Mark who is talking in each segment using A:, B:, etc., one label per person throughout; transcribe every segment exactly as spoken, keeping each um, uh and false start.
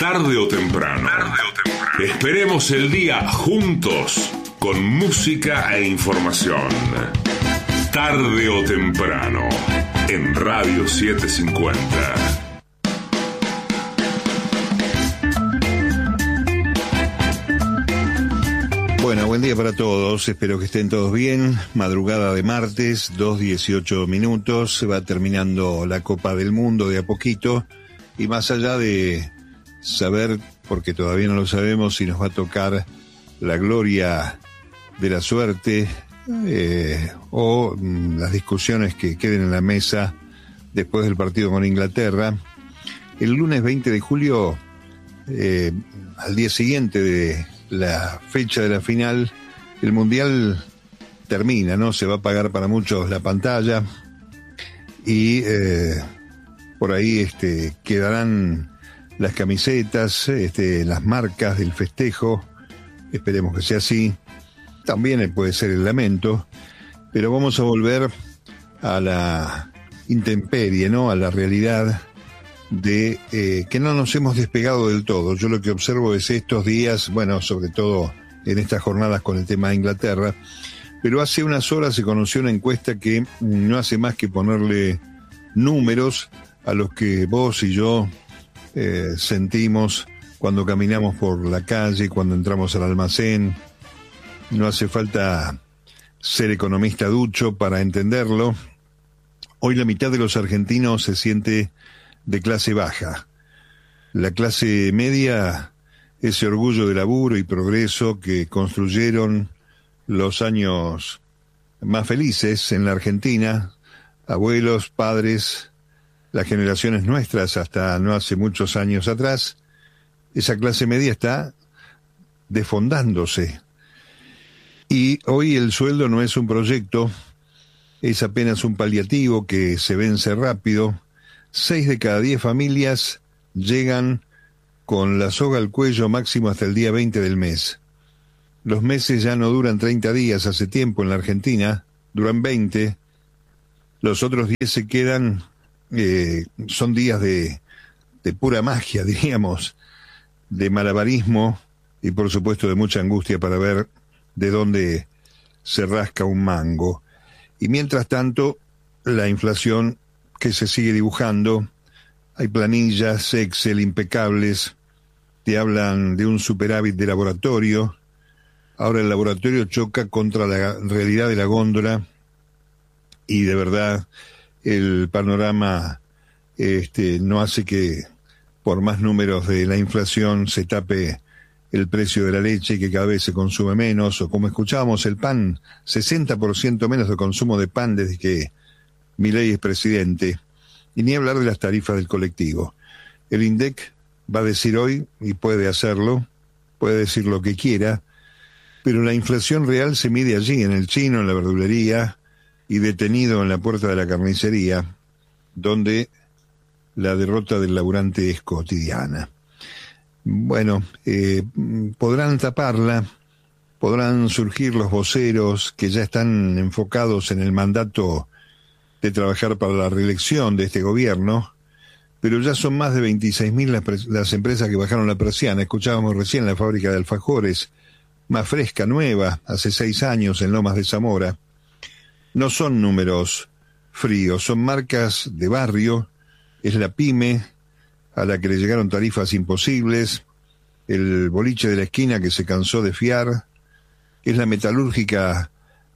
A: Tarde o temprano. Tarde o temprano. Esperemos el día juntos con música e información. Tarde o temprano en Radio setecientos cincuenta.
B: Bueno, buen día para todos, espero que estén todos bien. Madrugada de martes, dos dieciocho minutos, se va terminando la Copa del Mundo de a poquito, y más allá de saber, porque todavía no lo sabemos, si nos va a tocar la gloria de la suerte eh, o mm, las discusiones que queden en la mesa después del partido con Inglaterra, el lunes veinte de julio, eh, al día siguiente de la fecha de la final, el Mundial termina, ¿no? Se va a apagar para muchos la pantalla y eh, por ahí este, quedarán las camisetas, este, las marcas del festejo, esperemos que sea así, también puede ser el lamento, pero vamos a volver a la intemperie, ¿no? A la realidad de eh, que no nos hemos despegado del todo. Yo lo que observo es estos días, bueno, sobre todo en estas jornadas con el tema de Inglaterra, pero hace unas horas se conoció una encuesta que no hace más que ponerle números a los que vos y yo eh, sentimos cuando caminamos por la calle, cuando entramos al almacén. No hace falta ser economista ducho para entenderlo. Hoy la mitad de los argentinos se siente de clase baja. La clase media, ese orgullo de laburo y progreso que construyeron los años más felices en la Argentina, abuelos, padres, las generaciones nuestras hasta no hace muchos años atrás, esa clase media está desfondándose. Y hoy el sueldo no es un proyecto, es apenas un paliativo que se vence rápido. Seis de cada diez familias llegan con la soga al cuello máximo hasta el día veinte del mes. Los meses ya no duran treinta días, hace tiempo en la Argentina, duran veinte. Los otros diez se quedan, eh, son días de, de pura magia, diríamos, de malabarismo y por supuesto de mucha angustia para ver de dónde se rasca un mango. Y mientras tanto, la inflación que se sigue dibujando, hay planillas Excel impecables, te hablan de un superávit de laboratorio, ahora el laboratorio choca contra la realidad de la góndola, y de verdad el panorama este, no hace que por más números de la inflación se tape el precio de la leche, que cada vez se consume menos, o como escuchábamos, el pan, sesenta por ciento menos de consumo de pan desde que Milei es presidente, y ni hablar de las tarifas del colectivo. El INDEC va a decir hoy, y puede hacerlo, puede decir lo que quiera, pero la inflación real se mide allí, en el chino, en la verdulería, y detenido en la puerta de la carnicería, donde la derrota del laburante es cotidiana. Bueno, eh, podrán taparla, podrán surgir los voceros que ya están enfocados en el mandato de trabajar para la reelección de este gobierno, pero ya son más de veintiséis mil las, las empresas que bajaron la persiana. Escuchábamos recién la fábrica de alfajores, más fresca, nueva, hace seis años en Lomas de Zamora. No son números fríos, son marcas de barrio, es la pyme a la que le llegaron tarifas imposibles, el boliche de la esquina que se cansó de fiar, es la metalúrgica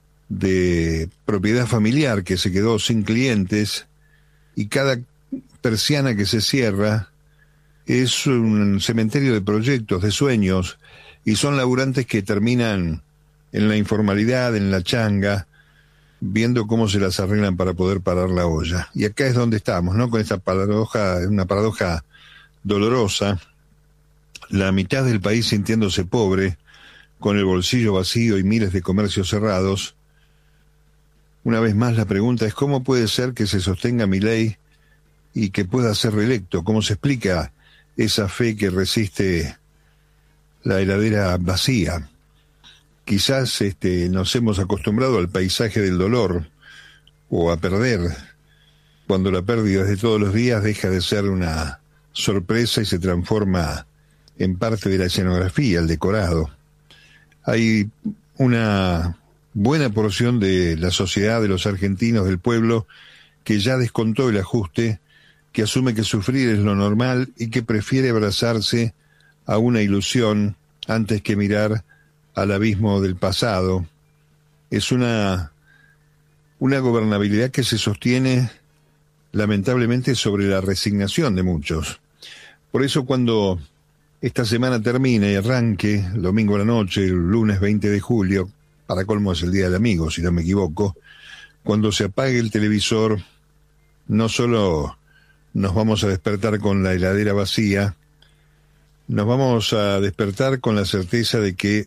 B: de propiedad familiar que se quedó sin clientes, y cada persiana que se cierra es un cementerio de proyectos, de sueños, y son laburantes que terminan en la informalidad, en la changa, viendo cómo se las arreglan para poder parar la olla. Y acá es donde estamos, ¿no? Con esta paradoja, una paradoja dolorosa, la mitad del país sintiéndose pobre, con el bolsillo vacío y miles de comercios cerrados. Una vez más la pregunta es cómo puede ser que se sostenga Milei y que pueda ser reelecto. ¿Cómo se explica esa fe que resiste la heladera vacía? Quizás este, nos hemos acostumbrado al paisaje del dolor o a perder, cuando la pérdida de todos los días deja de ser una sorpresa y se transforma en parte de la escenografía, el decorado. Hay una buena porción de la sociedad, de los argentinos, del pueblo, que ya descontó el ajuste, que asume que sufrir es lo normal y que prefiere abrazarse a una ilusión antes que mirar al abismo del pasado. Es una, una gobernabilidad que se sostiene lamentablemente sobre la resignación de muchos. Por eso cuando esta semana termine y arranque, el domingo a la noche, el lunes veinte de julio, para colmo es el Día del Amigo, si no me equivoco, cuando se apague el televisor, no solo nos vamos a despertar con la heladera vacía, nos vamos a despertar con la certeza de que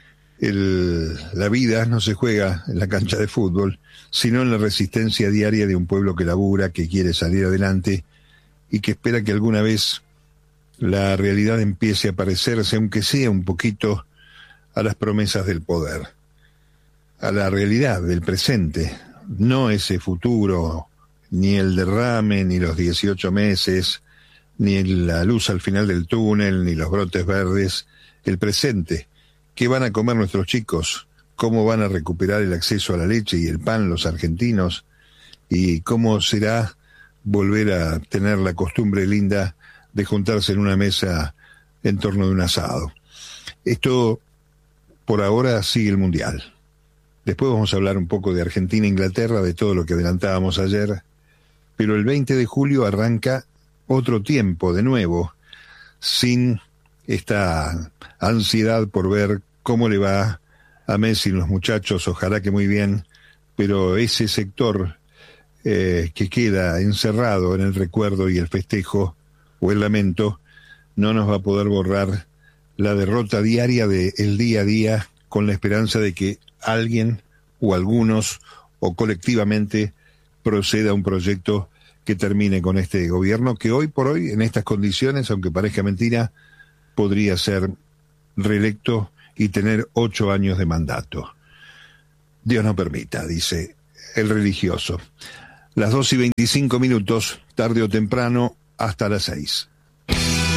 B: el, la vida no se juega en la cancha de fútbol, sino en la resistencia diaria de un pueblo que labura, que quiere salir adelante y que espera que alguna vez la realidad empiece a parecerse, aunque sea un poquito, a las promesas del poder, a la realidad del presente, no ese futuro, ni el derrame, ni los dieciocho meses, ni la luz al final del túnel, ni los brotes verdes, el presente. ¿Qué van a comer nuestros chicos? ¿Cómo van a recuperar el acceso a la leche y el pan los argentinos? ¿Y cómo será volver a tener la costumbre linda de juntarse en una mesa en torno de un asado? Esto, por ahora, sigue el Mundial. Después vamos a hablar un poco de Argentina e Inglaterra, de todo lo que adelantábamos ayer. Pero el veinte de julio arranca otro tiempo de nuevo, sin esta ansiedad por ver cómo le va a Messi y los muchachos, ojalá que muy bien, pero ese sector eh, que queda encerrado en el recuerdo y el festejo o el lamento, no nos va a poder borrar la derrota diaria del día a día, con la esperanza de que alguien o algunos o colectivamente proceda a un proyecto que termine con este gobierno que hoy por hoy, en estas condiciones, aunque parezca mentira, podría ser reelecto y tener ocho años de mandato. Dios no permita, dice el religioso. Las dos y veinticinco minutos, tarde o temprano, hasta las seis.